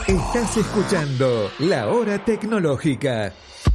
Estás escuchando La Hora Tecnológica.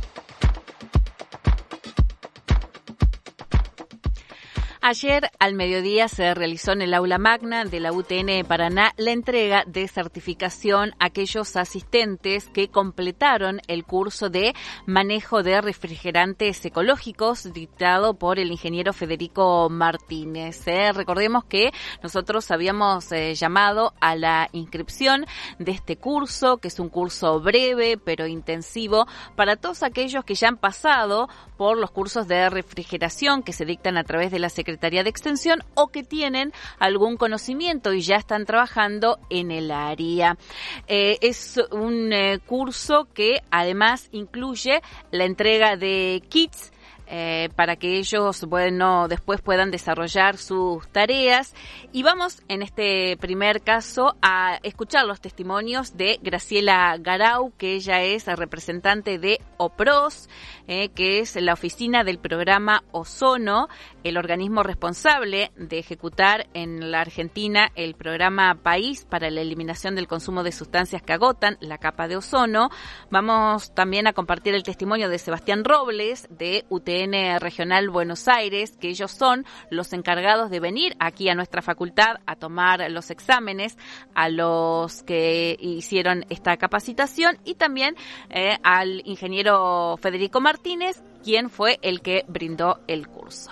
Ayer al mediodía se realizó en el aula magna de la UTN Paraná la entrega de certificación a aquellos asistentes que completaron el curso de manejo de refrigerantes ecológicos dictado por el ingeniero Federico Martínez. Recordemos que nosotros habíamos llamado a la inscripción de este curso, que es un curso breve pero intensivo para todos aquellos que ya han pasado por los cursos de refrigeración que se dictan a través de la Secretaría de Extensión o que tienen algún conocimiento y ya están trabajando en el área. Es un curso que además incluye la entrega de kits para que ellos, después puedan desarrollar sus tareas. Y vamos, en este primer caso, a escuchar los testimonios de Graciela Garau, que ella es representante de OPROS, que es la oficina del programa Ozono, el organismo responsable de ejecutar en la Argentina el programa País para la eliminación del consumo de sustancias que agotan la capa de ozono. Vamos también a compartir el testimonio de Sebastián Robles, de UTN Regional Buenos Aires, que ellos son los encargados de venir aquí a nuestra facultad a tomar los exámenes a los que hicieron esta capacitación, y también al ingeniero Federico Martínez, quien fue el que brindó el curso.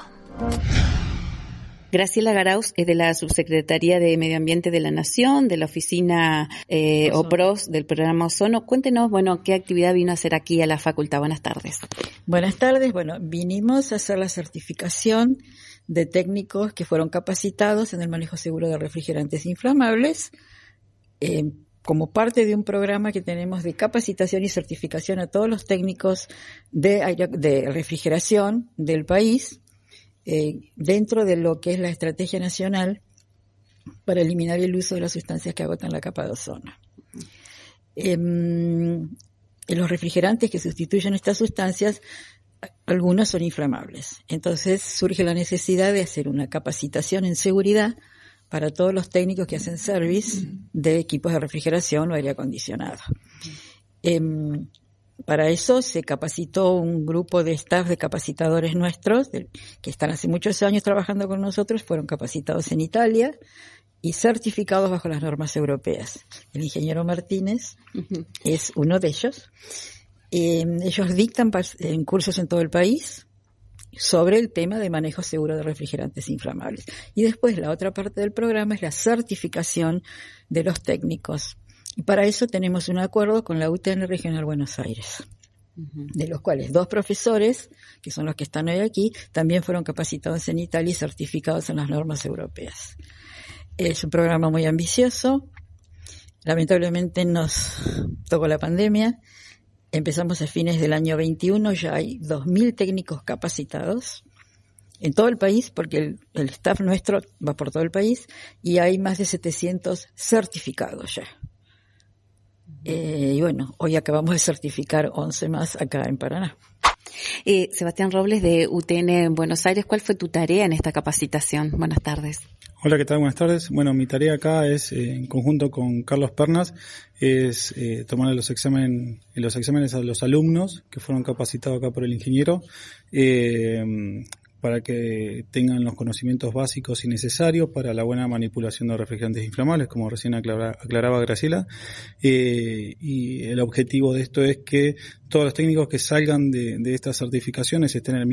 Graciela Garaus es de la Subsecretaría de Medio Ambiente de la Nación, de la oficina OPROS del programa Ozono. Cuéntenos, qué actividad vino a hacer aquí a la facultad. Buenas tardes. Buenas tardes. Vinimos a hacer la certificación de técnicos que fueron capacitados en el manejo seguro de refrigerantes inflamables, como parte de un programa que tenemos de capacitación y certificación a todos los técnicos de refrigeración del país, dentro de lo que es la estrategia nacional para eliminar el uso de las sustancias que agotan la capa de ozono. Los refrigerantes que sustituyen estas sustancias, algunos son inflamables. Entonces surge la necesidad de hacer una capacitación en seguridad para todos los técnicos que hacen service de equipos de refrigeración o aire acondicionado. Para eso se capacitó un grupo de staff de capacitadores nuestros, que están hace muchos años trabajando con nosotros, fueron capacitados en Italia y certificados bajo las normas europeas. El ingeniero Martínez es uno de ellos. Ellos dictan en cursos en todo el país sobre el tema de manejo seguro de refrigerantes inflamables. Y después la otra parte del programa es la certificación de los técnicos. Y para eso tenemos un acuerdo con la UTN Regional Buenos Aires, de los cuales 2 profesores, que son los que están hoy aquí, también fueron capacitados en Italia y certificados en las normas europeas. Es un programa muy ambicioso. Lamentablemente nos tocó la pandemia. Empezamos a fines del año 21, ya hay 2.000 técnicos capacitados en todo el país, porque el staff nuestro va por todo el país, y hay más de 700 certificados ya. Y hoy acabamos de certificar 11 más acá en Paraná. Sebastián Robles, de UTN Buenos Aires, ¿cuál fue tu tarea en esta capacitación? Buenas tardes. Hola, ¿qué tal? Buenas tardes. Mi tarea acá es, en conjunto con Carlos Pernas, es tomar los exámenes a los alumnos que fueron capacitados acá por el ingeniero, para que tengan los conocimientos básicos y necesarios para la buena manipulación de refrigerantes inflamables, como recién aclaraba Graciela. Y el objetivo de esto es que todos los técnicos que salgan de estas certificaciones estén en el mismo